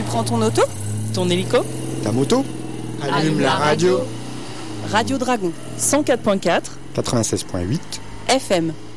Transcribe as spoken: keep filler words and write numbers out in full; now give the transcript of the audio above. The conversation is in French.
Prends ton auto, ton hélico, ta moto, allume, allume la radio. Radio Dragon, cent quatre point quatre, quatre-vingt-seize point huit F M.